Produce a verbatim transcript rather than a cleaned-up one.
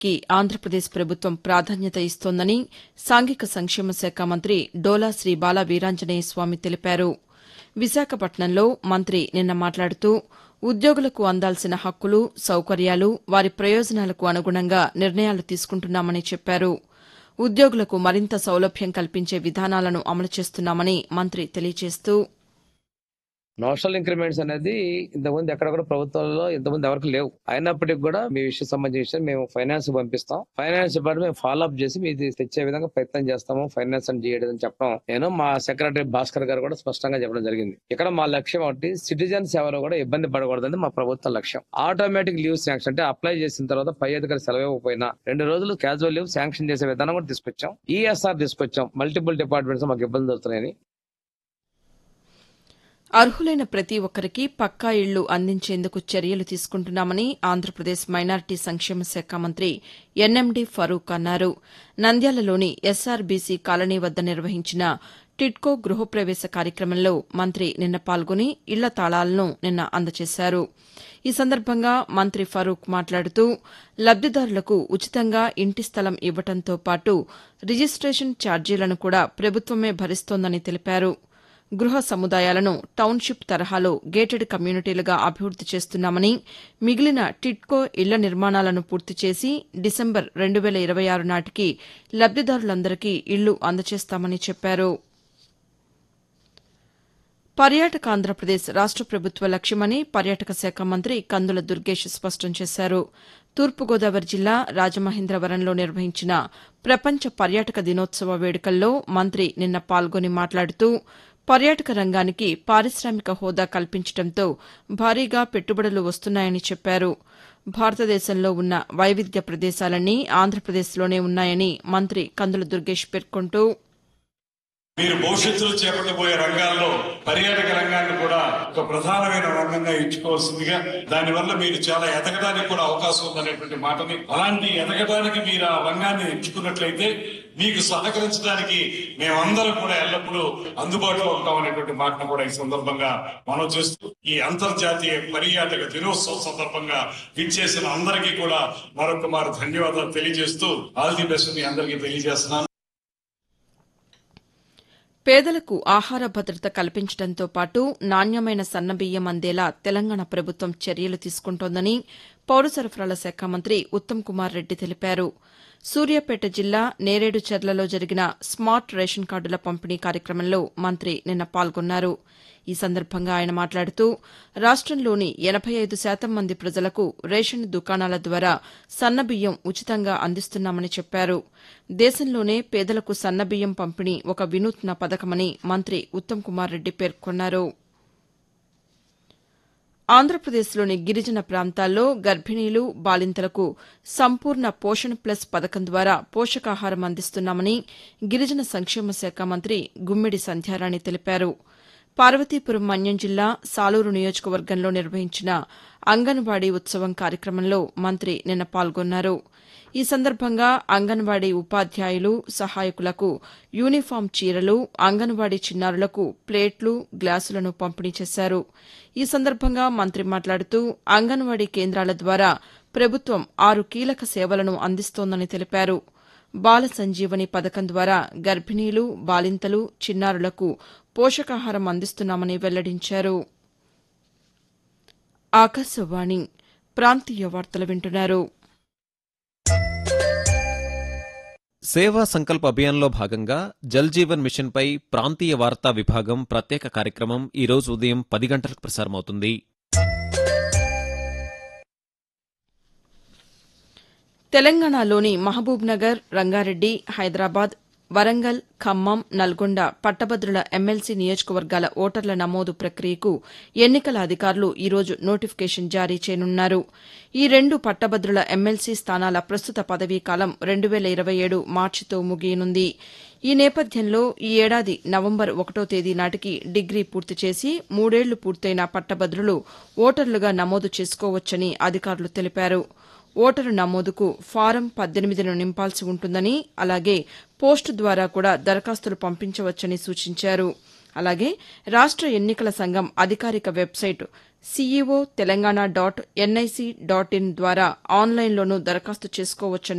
కి ఆంధ్రప్రదేశ్ ప్రభుత్వం ప్రాధాన్యత ఇస్తోందని సాంఘిక సంక్షేమ శాఖ మంత్రి డోలా శ్రీ బాల వీరాంజనేయ స్వామి తెలిపారు. విశాఖపట్నంలో మంత్రి నిన్న మాట్లాడుతూ ఉద్యోగులకు అందాల్సిన హక్కులు, సౌకర్యాలు, వారి ప్రయోజనాలకు అనుగుణంగా నిర్ణయాలు తీసుకుంటున్నామని చెప్పారు. ఉద్యోగులకు మరింత సౌలభ్యం కల్పించే విధానాలను అమలు చేస్తున్నామని మంత్రి తెలియజేస్తూ నోషనల్ ఇంక్రిమెంట్స్ అనేది ఇంతకుముందు ఎక్కడ కూడా ప్రభుత్వంలో ఇంతకుముందు ఎవరికి లేవు. అయినప్పటికీ కూడా మీ విషయం సంబంధించిన మేము ఫైనాన్స్ పంపిస్తాం. ఫైనాన్స్ డిపార్ట్మెంట్ మేము ఫాలో అప్ చేసి మీది తెచ్చే విధంగా ప్రయత్నం చేస్తాము. ఫైనాన్స్ అని చేయడం చెప్పడం నేను మా సెక్రటరీ భాస్కర్ గారు కూడా స్పష్టంగా చెప్పడం జరిగింది. ఇక్కడ మా లక్ష్యం ఒకటి, సిటిజన్స్ ఎవరు కూడా ఇబ్బంది పడకూడదని మా ప్రభుత్వ లక్ష్యం. ఆటోమేటిక్ లీవ్ శాంక్షన్ అంటే అప్లై చేసిన తర్వాత పై అధికారి సెలవు ఇవ్వకపోయినా రెండు రోజులు క్యాజువల్ లీవ్ శాంక్షన్ చేసే విధానం కూడా తీసుకొచ్చాం. ఈఎస్ఆర్ తీసుకొచ్చాం. మల్టిపుల్ డిపార్ట్మెంట్స్ మాకు ఇబ్బంది అవుతున్నాయని అర్హులైన ప్రతి ఒక్కరికి పక్కా ఇళ్లు అందించేందుకు చర్యలు తీసుకుంటున్నామని ఆంధ్రప్రదేశ్ మైనారిటీ సంక్షేమ శాఖ మంత్రి ఎన్ఎండి ఫరూక్ అన్నారు. నంద్యాలలోని ఎస్ఆర్బీసీ కాలనీ వద్ద నిర్వహించిన టిడ్కో గృహప్రవేశ కార్యక్రమంలో మంత్రి నిన్న పాల్గొని ఇళ్ల తాళాలను నిన్న అందజేశారు. ఈ సందర్భంగా మంత్రి ఫరూక్ మాట్లాడుతూ లబ్దిదారులకు ఉచితంగా ఇంటి స్థలం ఇవ్వడంతో పాటు రిజిస్టేషన్ ఛార్జీలను కూడా ప్రభుత్వమే భరిస్తోందని తెలిపారు. గృహ సముదాయాలను టౌన్షిప్ తరహాలో గేటెడ్ కమ్యూనిటీలుగా అభివృద్ది చేస్తున్నామని, మిగిలిన టిడ్కో ఇళ్ల నిర్మాణాలను పూర్తి చేసి డిసెంబర్ రెండు వేల ఇరవై ఆరు నాటికి లబ్దిదారులందరికీ ఇళ్లు అందజేస్తామని చెప్పారు. పర్యాటక ఆంధ్రప్రదేశ్ రాష్ట ప్రభుత్వ లక్ష్యమని పర్యాటక శాఖ మంత్రి కందుల దుర్గేష్ స్పష్టం చేశారు. తూర్పుగోదావరి జిల్లా రాజమహేంద్రవరంలో నిర్వహించిన ప్రపంచ పర్యాటక దినోత్సవ వేడుకల్లో మంత్రి నిన్న పాల్గొని మాట్లాడుతూ పర్యాటక రంగానికి పారిశామిక హోదా కల్పించడంతో భారీగా పెట్టుబడులు వస్తున్నాయని చెప్పారు. భారతదేశంలో ఉన్న వైవిధ్య ప్రదేశాలన్నీ ఆంధ్రప్రదేశ్లోనే ఉన్నాయని మంత్రి కందుల దుర్గేష్ పేర్కొంటూ మీరు భవిష్యత్తులో చేపట్టబోయే రంగాల్లో పర్యాటక రంగాన్ని కూడా ఒక ప్రధానమైన రంగంగా ఎంచుకోవాల్సిందిగా, దానివల్ల మీరు చాలా ఎదగడానికి కూడా అవకాశం ఉందనేటువంటి మాటని, అలాంటి ఎదగడానికి మీరు ఆ రంగాన్ని ఎంచుకున్నట్లయితే మీకు సహకరించడానికి మేమందరం కూడా ఎల్లప్పుడూ అందుబాటులో ఉంటాం అనేటువంటి మాటను కూడా ఈ సందర్భంగా మనం చేస్తూ, ఈ అంతర్జాతీయ పర్యాటక దినోత్సవం సందర్భంగా విచ్చేసిన అందరికీ కూడా మరొక మారు ధన్యవాదాలు తెలియజేస్తూ ఆల్ ది బెస్ట్ మీ అందరికీ తెలియజేస్తున్నాను. పేదలకు ఆహార భద్రత కల్పించడంతో పాటు నాణ్యమైన సన్నబియ్యం అందేలా తెలంగాణ ప్రభుత్వం చర్యలు తీసుకుంటోందని పౌర సరఫరాల శాఖ మంత్రి ఉత్తమ్ కుమార్ రెడ్డి తెలిపారు. సూర్యాపేట జిల్లా నేరేడుచెర్లలో జరిగిన స్మార్ట్ రేషన్ కార్డుల పంపిణీ కార్యక్రమంలో మంత్రి నిన్న పాల్గొన్నారు. ఈ సందర్భంగా ఆయన మాట్లాడుతూ రాష్టంలోని ఎనబై ఐదు శాతం మంది ప్రజలకు రేషన్ దుకాణాల ద్వారా సన్నబియ్యం ఉచితంగా అందిస్తున్నామని చెప్పారు. దేశంలోనే పేదలకు సన్నబియ్యం పంపిణీ ఒక వినూత్న పథకమని మంత్రి ఉత్తమ్ కుమార్ రెడ్డి పేర్కొన్నారు. ఆంధ్రప్రదేశ్లోని గిరిజన ప్రాంతాల్లో గర్భిణీలు, బాలింతలకు సంపూర్ణ పోషణ్ ప్లస్ పథకం ద్వారా పోషకాహారం అందిస్తున్నామని గిరిజన సంక్షేమ శాఖ మంత్రి గుమ్మిడి సంధ్యారాణి తెలిపారు. పార్వతీపురం మన్యం జిల్లా సాలూరు నియోజకవర్గంలో నిర్వహించిన అంగన్వాడీ ఉత్సవం కార్యక్రమంలో మంత్రి నిన్న పాల్గొన్నారు. ఈ సందర్భంగా అంగన్వాడీ ఉపాధ్యాయులు, సహాయకులకు యూనిఫాం చీరలు, అంగన్వాడీ చిన్నారులకు ప్లేట్లు, గ్లాసులను పంపిణీ చేశారు. ఈ సందర్భంగా మంత్రి మాట్లాడుతూ అంగన్వాడీ కేంద్రాల ద్వారా ప్రభుత్వం ఆరు కీలక సేవలను అందిస్తోందని తెలిపారు. బాల సంజీవని పథకం ద్వారా గర్భిణీలు, బాలింతలు, చిన్నారులకు పోషకాహారం అందిస్తున్నామని వెల్లడించారు. ఆకాశవాణి ప్రాంతీయ వార్తలు వింటున్నారు. సేవా సంకల్ప్ అభియాన్లో భాగంగా జల్ జీవన్ మిషన్పై ప్రాంతీయ వార్తా విభాగం ప్రత్యేక కార్యక్రమం ఈరోజు ఉదయం పది గంటలకు ప్రసారమవుతుంది. తెలంగాణలోని మహబూబ్నగర్, రంగారెడ్డి, హైదరాబాద్, వరంగల్, ఖమ్మం, నల్గొండ పట్టభద్రుల ఎమ్మెల్సీ నియోజకవర్గాల ఓటర్ల నమోదు ప్రక్రియకు ఎన్నికల అధికారులు ఈరోజు నోటిఫికేషన్ జారీ చేయనున్నారు. ఈ రెండు పట్టభద్రుల ఎమ్మెల్సీ స్థానాల ప్రస్తుత పదవీకాలం రెండు వేల ఇరవై ఏడు మార్చితో ముగియనుంది. ఈ నేపథ్యంలో ఈ ఏడాది నవంబర్ ఒకటో తేదీ నాటికి డిగ్రీ పూర్తి చేసి మూడేళ్లు పూర్తయిన పట్టభద్రులు ఓటర్లుగా నమోదు చేసుకోవచ్చని అధికారులు తెలిపారు. ఓటరు నమోదుకు ఫారం పద్దెనిమిదిను నింపాల్సి ఉంటుందని, అలాగే పోస్టు ద్వారా కూడా దరఖాస్తులు పంపించవచ్చని సూచించారు. అలాగే రాష్ట్ర ఎన్నికల సంఘం అధికారిక website CEO Telangana dot NIC dot in ద్వారా ఆన్లైన్లోనూ దరఖాస్తు చేసుకోవచ్చని